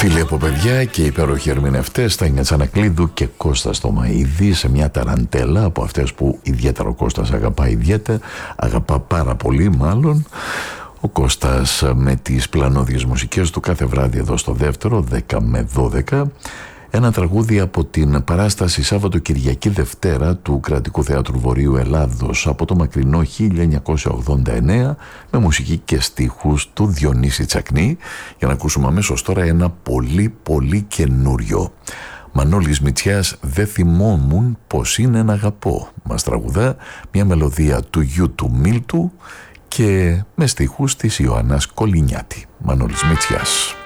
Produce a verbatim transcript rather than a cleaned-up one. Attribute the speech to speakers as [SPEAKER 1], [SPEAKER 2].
[SPEAKER 1] Φίλοι από παιδιά και υπέροχοι ερμηνευτές, Τάνια Τσανακλείδου και Κώστας Τωμαΐδη, σε μια ταραντέλα από αυτές που ιδιαίτερα ο Κώστας αγαπά ιδιαίτερα, αγαπά πάρα πολύ μάλλον. Ο Κώστας με τις πλανόδιες μουσικές του κάθε βράδυ εδώ στο δεύτερο, δέκα με δώδεκα. Ένα τραγούδι από την παράσταση Σάββατο Κυριακή Δευτέρα του Κρατικού Θεάτρου Βορείου Ελλάδος από το μακρινό χίλια εννιακόσια ογδόντα εννέα, με μουσική και στίχους του Διονύση Τσακνή, για να ακούσουμε αμέσως τώρα ένα πολύ πολύ καινούριο. Μανώλης Μητσιάς, «Δεν θυμόμουν πως είναι να αγαπώ», μας τραγουδά, μια μελωδία του γιου του Μίλτου και με στίχους της Ιωάννας Κολυνιάτη. Μανώλης Μητσιάς.